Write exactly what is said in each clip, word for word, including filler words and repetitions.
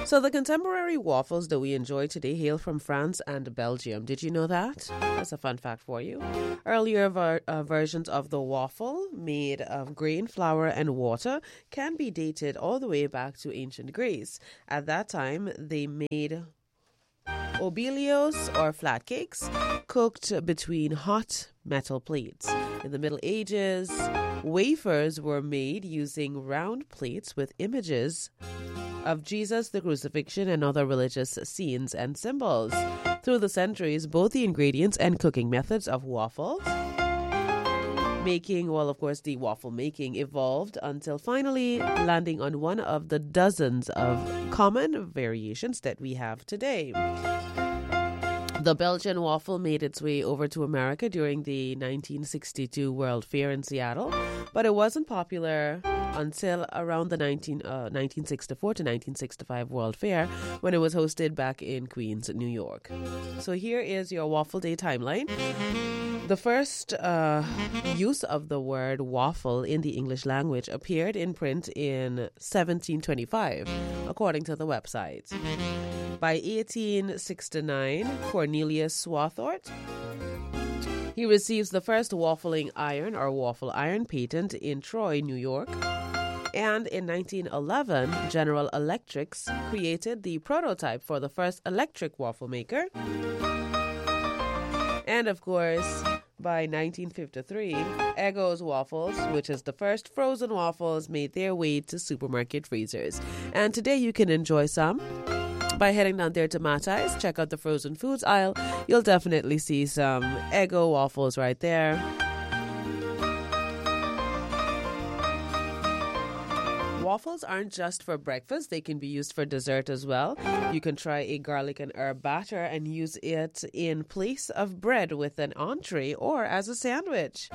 So the contemporary waffles that we enjoy today hail from France and Belgium. Did you know that? That's a fun fact for you. Earlier ver- uh, versions of the waffle, made of grain, flour, and water, can be dated all the way back to ancient Greece. At that time, they made obelios or flat cakes cooked between hot metal plates. In the Middle Ages, wafers were made using round plates with images of Jesus, the crucifixion, and other religious scenes and symbols. Through the centuries, both the ingredients and cooking methods of waffles making, well, of course, the waffle making evolved until finally landing on one of the dozens of common variations that we have today. The Belgian waffle made its way over to America during the nineteen sixty-two World Fair in Seattle, but it wasn't popular until around the nineteen, uh, nineteen sixty-four to nineteen sixty-five World Fair, when it was hosted back in Queens, New York. So here is your Waffle Day timeline. The first uh, use of the word waffle in the English language appeared in print in seventeen twenty-five, according to the website. By eighteen sixty-nine, Cornelius Swarthout, he receives the first waffling iron or waffle iron patent in Troy, New York. And in nineteen eleven, General Electric created the prototype for the first electric waffle maker. And of course, by nineteen fifty-three, Eggo's Waffles, which is the first frozen waffles, made their way to supermarket freezers. And today you can enjoy some by heading down there to Matai's. Check out the frozen foods aisle. You'll definitely see some Eggo waffles right there. Waffles aren't just for breakfast. They can be used for dessert as well. You can try a garlic and herb batter and use it in place of bread with an entree or as a sandwich.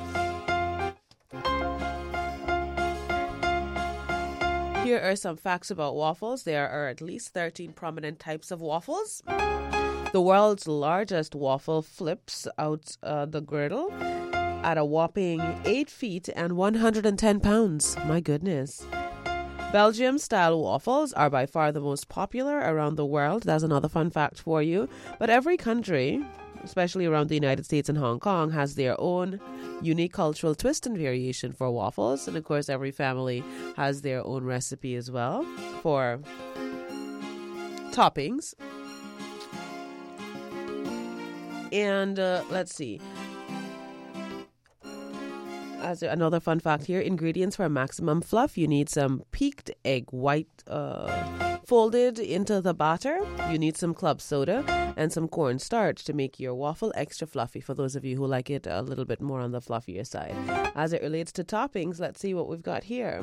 Here are some facts about waffles. There are at least thirteen prominent types of waffles. The world's largest waffle flips out uh, the girdle at a whopping eight feet and one hundred ten pounds. My goodness. Belgium-style waffles are by far the most popular around the world. That's another fun fact for you. But every country, especially around the United States and Hong Kong, has their own unique cultural twist and variation for waffles. And of course, every family has their own recipe as well for toppings. And uh, let's see. As another fun fact here, ingredients for maximum fluff. You need some peaked egg white uh, folded into the batter. You need some club soda and some cornstarch to make your waffle extra fluffy, for those of you who like it a little bit more on the fluffier side. As it relates to toppings, let's see what we've got here.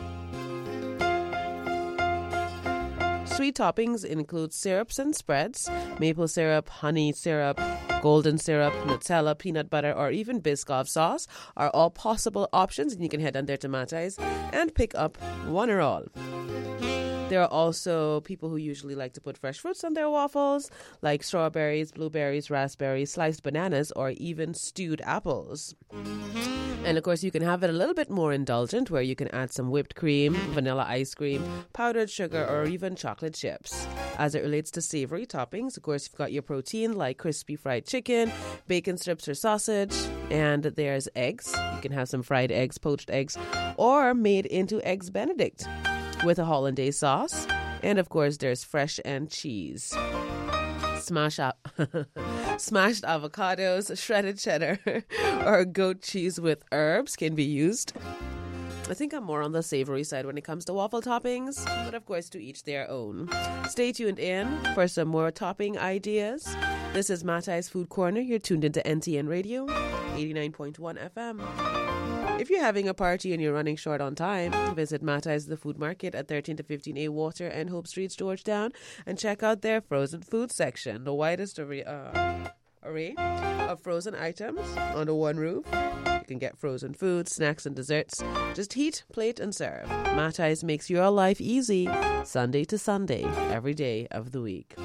Sweet toppings include syrups and spreads, maple syrup, honey syrup, golden syrup, Nutella, peanut butter, or even Biscoff sauce are all possible options, and you can head down there to Matai's and pick up one or all. There are also people who usually like to put fresh fruits on their waffles, like strawberries, blueberries, raspberries, sliced bananas, or even stewed apples. And of course, you can have it a little bit more indulgent, where you can add some whipped cream, vanilla ice cream, powdered sugar, or even chocolate chips. As it relates to savory toppings, of course, you've got your protein like crispy fried chicken, bacon strips or sausage, and there's eggs. You can have some fried eggs, poached eggs, or made into Eggs Benedict with a hollandaise sauce. And of course, there's fresh and cheese. Smash up, smashed avocados, shredded cheddar, or goat cheese with herbs can be used. I think I'm more on the savory side when it comes to waffle toppings, but of course, to each their own. Stay tuned in for some more topping ideas. This is Matai's Food Corner. You're tuned into N T N Radio, eighty-nine point one F M. If you're having a party and you're running short on time, visit Matai's The Food Market at thirteen to fifteen A Water and Hope Streets, Georgetown, and check out their frozen food section, the widest array, uh, array of frozen items under one roof. You can get frozen food, snacks, and desserts. Just heat, plate, and serve. Matai's makes your life easy, Sunday to Sunday, every day of the week.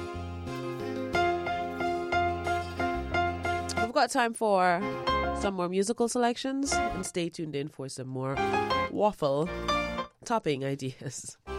We've got time for some more musical selections, and stay tuned in for some more waffle topping ideas.